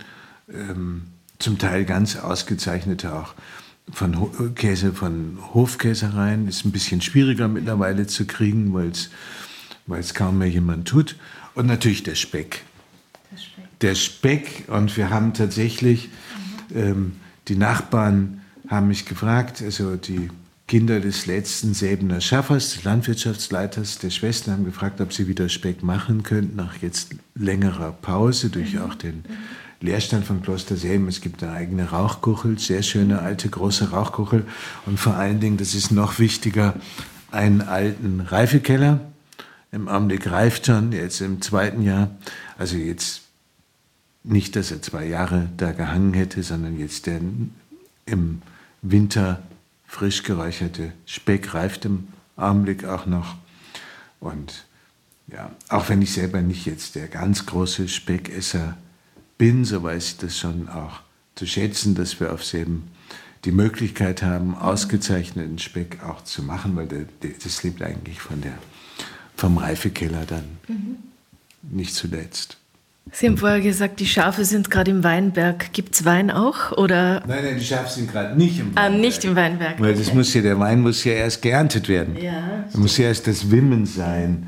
zum Teil ganz ausgezeichnete auch Käse von Hofkäsereien. Ist ein bisschen schwieriger mittlerweile zu kriegen, weil es kaum mehr jemand tut. Und natürlich der Speck. Der Speck. Und wir haben tatsächlich, die Nachbarn haben mich gefragt, also die Kinder des letzten Säbener Schaffers, des Landwirtschaftsleiters, der Schwester, haben gefragt, ob sie wieder Speck machen könnten, nach jetzt längerer Pause, durch auch den Leerstand von Kloster Selm. Es gibt eine eigene Rauchkuchel, sehr schöne alte große Rauchkuchel und vor allen Dingen, das ist noch wichtiger, einen alten Reifekeller. Im Augenblick reift schon, jetzt im 2. Jahr, also jetzt nicht, dass er 2 Jahre da gehangen hätte, sondern jetzt der im Winter frisch geräucherte Speck reift im Augenblick auch noch. Und ja, auch wenn ich selber nicht jetzt der ganz große Speckesser bin, so weiß ich das schon auch zu schätzen, dass wir auf Selben die Möglichkeit haben, ausgezeichneten Speck auch zu machen, weil das lebt eigentlich vom Reifekeller dann nicht zuletzt. Sie haben vorher gesagt, die Schafe sind gerade im Weinberg. Gibt es Wein auch? Oder? Nein, die Schafe sind gerade nicht im Weinberg. Nicht im Weinberg. Weil der Wein muss ja erst geerntet werden. Ja. Da muss ja erst das Wimmen sein.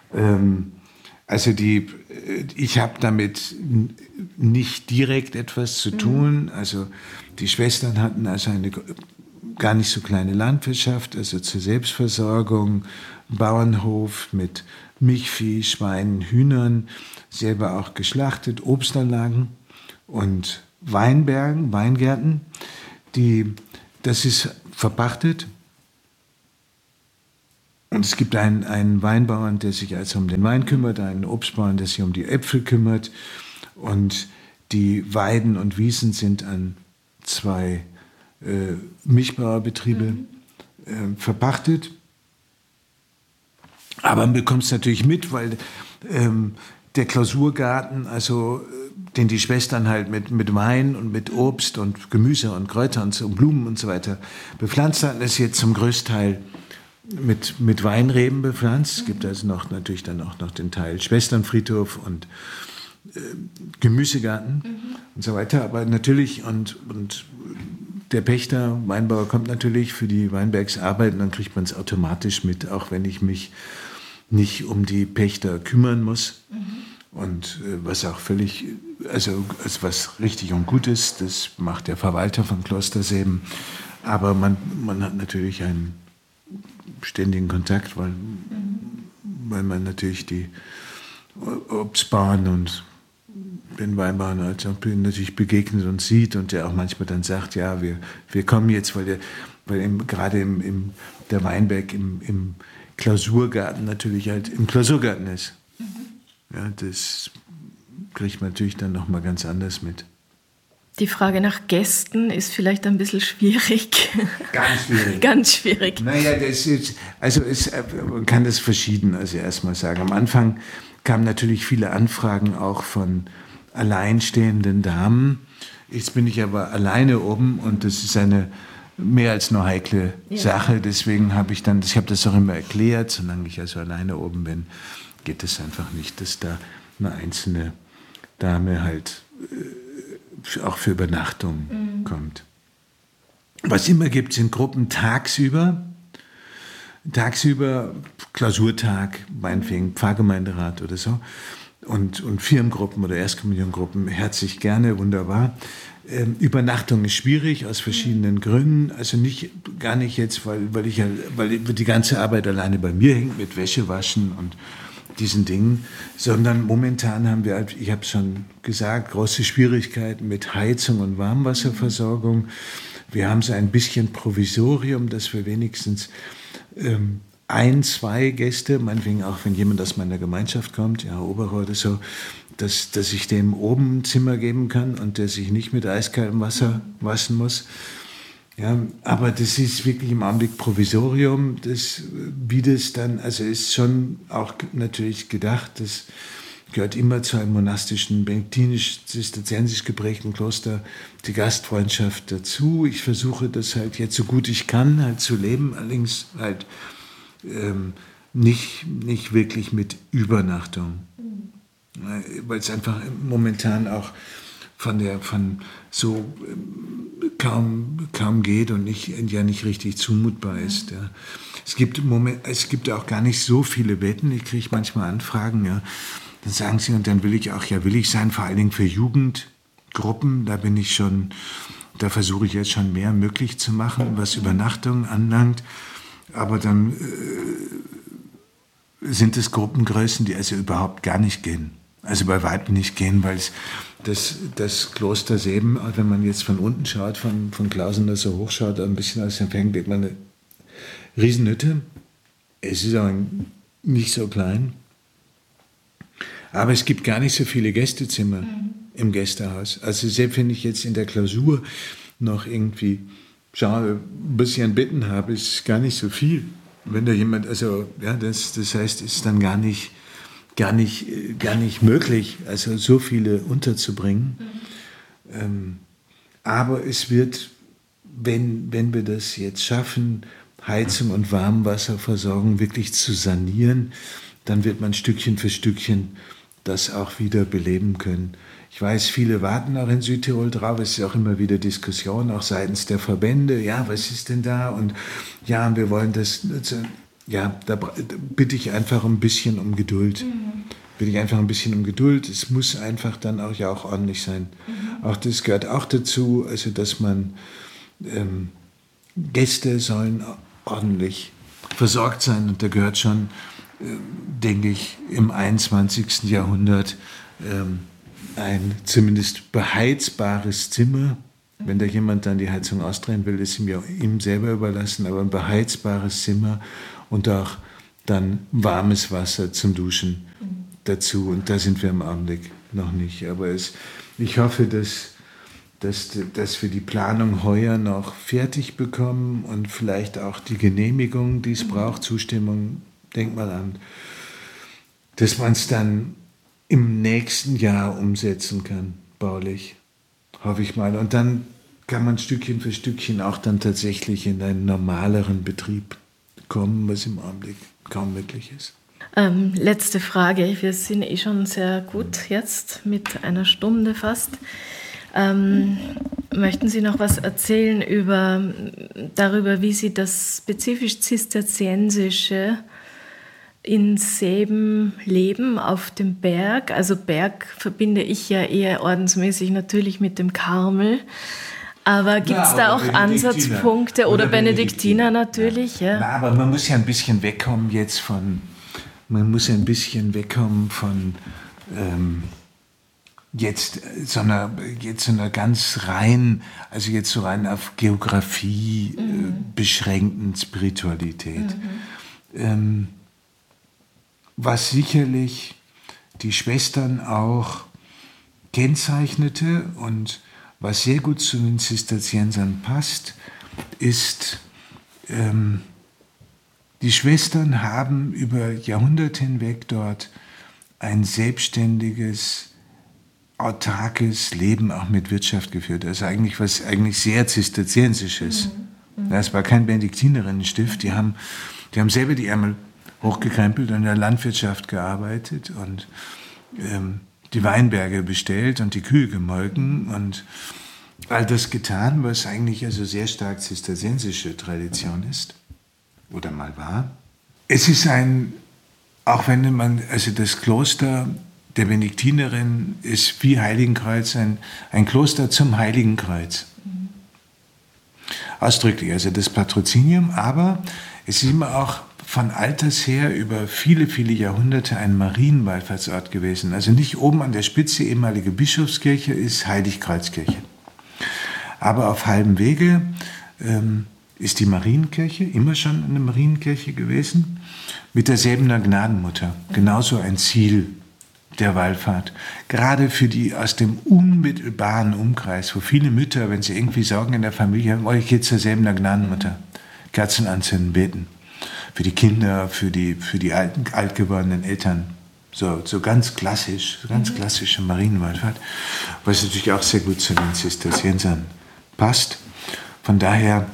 Also ich habe damit nicht direkt etwas zu tun. Also die Schwestern hatten also eine gar nicht so kleine Landwirtschaft, also zur Selbstversorgung, Bauernhof mit Milchvieh, Schweinen, Hühnern, selber auch geschlachtet, Obstanlagen und Weinbergen, Weingärten, das ist verpachtet. Und es gibt einen Weinbauern, der sich also um den Wein kümmert, einen Obstbauern, der sich um die Äpfel kümmert. Und die Weiden und Wiesen sind an 2 Milchbauerbetriebe verpachtet. Aber man bekommt es natürlich mit, weil der Klausurgarten, also den die Schwestern halt mit Wein und mit Obst und Gemüse und Kräutern und Blumen und so weiter bepflanzt hatten, ist jetzt zum größten Teil mit Weinreben bepflanzt. Es gibt also natürlich dann auch noch den Teil Schwesternfriedhof und Gemüsegarten und so weiter. Aber natürlich, und der Pächter, Weinbauer, kommt natürlich für die Weinbergsarbeit und dann kriegt man es automatisch mit, auch wenn ich mich nicht um die Pächter kümmern muss. Und was auch völlig, also was richtig und gut ist, das macht der Verwalter von Kloster Seeben. Aber man hat natürlich einen ständigen Kontakt, weil man natürlich die Obstbauern und den Weinbauern also natürlich begegnet und sieht und der auch manchmal dann sagt, ja, wir kommen jetzt, weil gerade der Weinberg im Klausurgarten natürlich halt im Klausurgarten ist. Ja, das kriegt man natürlich dann nochmal ganz anders mit. Die Frage nach Gästen ist vielleicht ein bisschen schwierig. Ganz schwierig. Ganz schwierig. Naja, man kann das verschieden erstmal sagen. Am Anfang kamen natürlich viele Anfragen auch von alleinstehenden Damen. Jetzt bin ich aber alleine oben und das ist eine mehr als nur heikle Sache. Deswegen habe ich das auch immer erklärt, solange ich also alleine oben bin, geht es einfach nicht, dass da eine einzelne Dame halt auch für Übernachtung kommt. Was immer gibt, sind Gruppen tagsüber. Tagsüber Klausurtag, meinetwegen Pfarrgemeinderat oder so. Und Firmengruppen oder Erstkommuniongruppen herzlich gerne, wunderbar. Übernachtung ist schwierig aus verschiedenen Gründen. Also gar nicht jetzt, weil die ganze Arbeit alleine bei mir hängt mit Wäschewaschen und diesen Dingen, sondern momentan haben wir halt, ich habe es schon gesagt, große Schwierigkeiten mit Heizung und Warmwasserversorgung. Wir haben so ein bisschen Provisorium, dass wir wenigstens 1-2 Gäste, meinetwegen auch wenn jemand aus meiner Gemeinschaft kommt, ja, Oberer oder so, dass ich dem oben ein Zimmer geben kann und der sich nicht mit eiskaltem Wasser waschen muss. Ja, aber das ist wirklich im Augenblick Provisorium, wie das dann, also ist schon auch natürlich gedacht, das gehört immer zu einem monastischen, benediktinisch-zisterziensisch geprägten Kloster, die Gastfreundschaft dazu. Ich versuche das halt jetzt so gut ich kann halt zu leben, allerdings halt nicht wirklich mit Übernachtung, weil es einfach momentan auch von so kaum geht und nicht richtig zumutbar ist. Ja. Es gibt auch gar nicht so viele Betten. Ich kriege manchmal Anfragen, ja. Dann sagen sie, und dann will ich sein, vor allen Dingen für Jugendgruppen. Da versuche ich jetzt schon mehr möglich zu machen, was Übernachtungen anlangt. Aber dann sind es Gruppengrößen, die also überhaupt gar nicht gehen. Also bei weitem nicht gehen, weil das Kloster Seeben, wenn man jetzt von unten schaut, von Klausen so hoch schaut, ein bisschen aus dem Fängen, denkt man eine Riesenhütte. Es ist auch nicht so klein. Aber es gibt gar nicht so viele Gästezimmer im Gästehaus. Also selbst wenn ich jetzt in der Klausur noch irgendwie ein bisschen Betten habe, ist gar nicht so viel. Wenn da jemand, also ja, das heißt, ist dann gar nicht möglich, also so viele unterzubringen. Aber es wird, wenn wir das jetzt schaffen, Heizung und Warmwasserversorgung wirklich zu sanieren, dann wird man Stückchen für Stückchen das auch wieder beleben können. Ich weiß, viele warten auch in Südtirol drauf. Es ist auch immer wieder Diskussion, auch seitens der Verbände. Ja, was ist denn da? Und ja, wir wollen das. Ja, da bitte ich einfach ein bisschen um Geduld. Es muss einfach dann auch ordentlich sein. Auch das gehört auch dazu, also dass man Gäste sollen ordentlich versorgt sein. Und da gehört schon, denke ich, im 21. Jahrhundert ein zumindest beheizbares Zimmer. Wenn da jemand dann die Heizung austreiben will, ist ihm selber überlassen, aber ein beheizbares Zimmer und auch dann warmes Wasser zum Duschen dazu. Und da sind wir im Augenblick noch nicht. Aber ich hoffe, dass wir die Planung heuer noch fertig bekommen und vielleicht auch die Genehmigung, die es braucht, Zustimmung, Denkmalamt, dass man es dann im nächsten Jahr umsetzen kann, baulich, hoffe ich mal. Und dann kann man Stückchen für Stückchen auch dann tatsächlich in einen normaleren Betrieb kommen, was im Augenblick kaum möglich ist. Letzte Frage. Wir sind schon sehr gut jetzt mit einer Stunde fast. Möchten Sie noch was erzählen darüber, wie Sie das spezifisch Zisterziensische in Seeben leben auf dem Berg? Also Berg verbinde ich ja eher ordensmäßig natürlich mit dem Karmel. Aber gibt es da auch Ansatzpunkte? Oder Benediktiner natürlich? Ja. Na, aber man muss ja ein bisschen wegkommen von jetzt so einer ganz rein, also jetzt so rein auf Geografie beschränkten Spiritualität. Was sicherlich die Schwestern auch kennzeichnete und was sehr gut zu den Zisterziensern passt, ist, die Schwestern haben über Jahrhunderte hinweg dort ein selbstständiges, autarkes Leben auch mit Wirtschaft geführt. Das ist eigentlich was sehr Zisterziensisches. Das war kein Benediktinerinnenstift. Die haben selber die Ärmel hochgekrempelt und in der Landwirtschaft gearbeitet und die Weinberge bestellt und die Kühe gemolken und all das getan, was eigentlich also sehr stark zisterziensische Tradition ist oder mal war. Es ist auch wenn man, also das Kloster der Benediktinerin ist wie Heiligenkreuz ein Kloster zum Heiligenkreuz. Ausdrücklich, also das Patrozinium, aber es ist immer auch von alters her über viele, viele Jahrhunderte ein Marienwallfahrtsort gewesen. Also nicht oben an der Spitze, ehemalige Bischofskirche, ist Heiligkreuzkirche. Aber auf halbem Wege ist die Marienkirche, immer schon eine Marienkirche gewesen, mit der Säbener Gnadenmutter. Genauso ein Ziel der Wallfahrt. Gerade für die aus dem unmittelbaren Umkreis, wo viele Mütter, wenn sie irgendwie Sorgen in der Familie haben, ich gehe zur Säbener Gnadenmutter, Kerzen anzünden, beten. Für die Kinder, für die alt gewordenen Eltern. So ganz klassische Marienwallfahrt, was natürlich auch sehr gut zu den Zisterziensern passt. Von daher,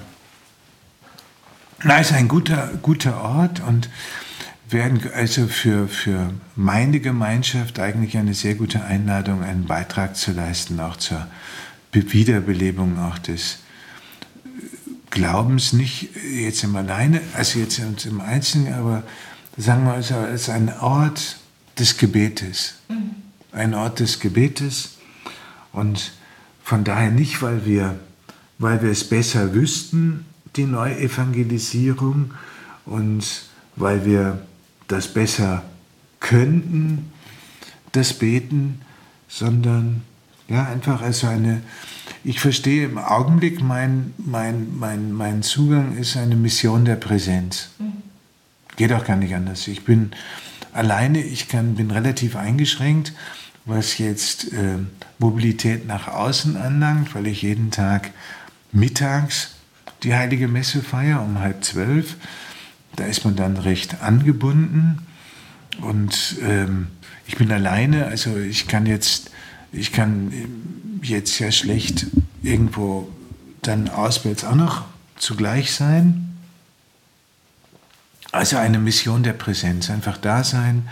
ist ein guter Ort und werden also für meine Gemeinschaft eigentlich eine sehr gute Einladung, einen Beitrag zu leisten, auch zur Wiederbelebung auch des Glaubens, nicht jetzt im Alleine, also jetzt im Einzelnen, aber sagen wir also als ein Ort des Gebetes. Ein Ort des Gebetes und von daher nicht, weil wir es besser wüssten, die Neuevangelisierung und weil wir das besser könnten, das Beten, sondern ja, einfach also ich verstehe im Augenblick, mein Zugang ist eine Mission der Präsenz. Geht auch gar nicht anders. Ich bin alleine, bin relativ eingeschränkt, was jetzt Mobilität nach außen anlangt, weil ich jeden Tag mittags die Heilige Messe feiere um 11:30. Da ist man dann recht angebunden und ich bin alleine, also ich kann jetzt ja schlecht irgendwo dann auswärts auch noch zugleich sein. Also eine Mission der Präsenz, einfach da sein,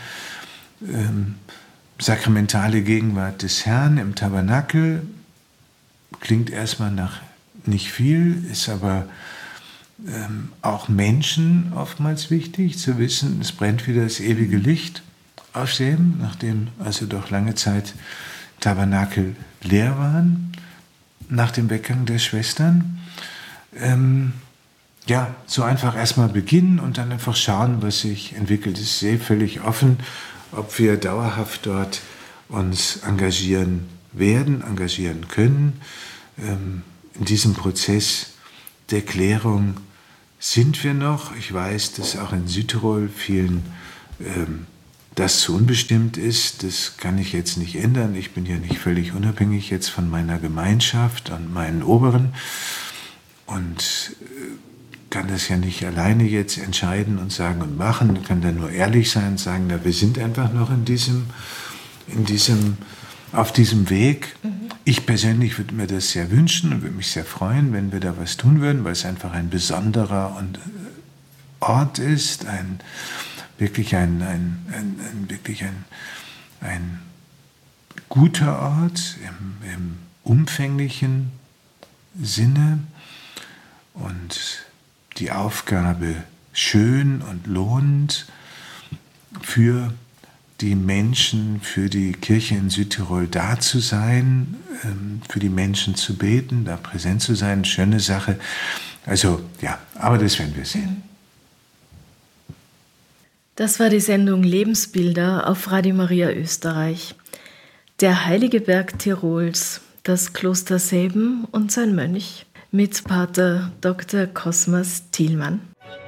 sakramentale Gegenwart des Herrn im Tabernakel, klingt erstmal nach nicht viel, ist aber auch Menschen oftmals wichtig, zu wissen, es brennt wieder das ewige Licht auf Säben, nachdem also doch lange Zeit Tabernakel leer waren, nach dem Weggang der Schwestern. So einfach erstmal beginnen und dann einfach schauen, was sich entwickelt. Es ist völlig offen, ob wir dauerhaft dort uns engagieren werden, engagieren können. In diesem Prozess der Klärung sind wir noch. Ich weiß, dass auch in Südtirol vielen das zu unbestimmt ist. Das kann ich jetzt nicht ändern. Ich bin ja nicht völlig unabhängig jetzt von meiner Gemeinschaft und meinen Oberen und kann das ja nicht alleine jetzt entscheiden und sagen und machen. Ich kann da nur ehrlich sein und sagen, na, wir sind einfach noch auf diesem Weg. Ich persönlich würde mir das sehr wünschen und würde mich sehr freuen, wenn wir da was tun würden, weil es einfach ein besonderer Ort ist, wirklich ein guter Ort im umfänglichen Sinne und die Aufgabe schön und lohnend für die Menschen, für die Kirche in Südtirol da zu sein, für die Menschen zu beten, da präsent zu sein, schöne Sache. Also ja, aber das werden wir sehen. Das war die Sendung Lebensbilder auf Radio Maria Österreich. Der heilige Berg Tirols, das Kloster Seeben und sein Mönch mit Pater Dr. Cosmas Thielmann.